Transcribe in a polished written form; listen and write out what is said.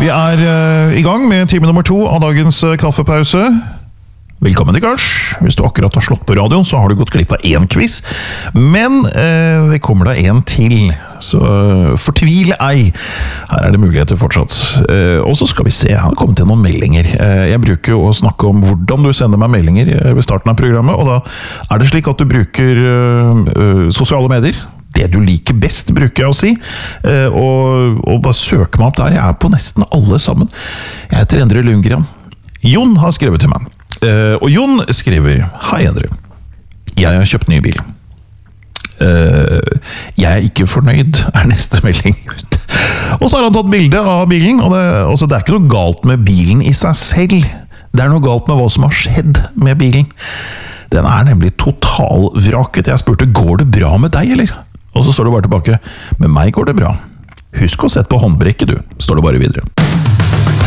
Vi I gang med time nummer 2 av dagens kaffepause. Velkommen til Kars. Hvis du akkurat har slått på radioen, så har du gått glipp av en quiz. Men det kommer da en til, så fortvil ei. Her det muligheter fortsatt. Og så skal vi se, jeg har kommet til noen meldinger. Jeg bruker jo å snakke om hvordan du sender meg meldinger ved starten av programmet, og da det slik at du bruker sosiale medier. Det du liker best, bruker jeg å si, og bare søke meg opp der. Jeg på nesten alle sammen. Jeg heter Endre Lundgren. Jon har skrevet til meg. Og Jon skriver: Hei Endre, jeg har kjøpt ny bil. Jeg ikke fornøyd, neste melding ut. Og så har han tatt bilde av bilen, og det ikke noe galt med bilen I seg selv. Det noe galt med hva som har skjedd med bilen. Den nemlig totalvraket. Jeg spurte, går det bra med deg, eller? Og så står det bare tilbake, med meg går det bra. Husk å sette på håndbrekket, du, står det bare videre.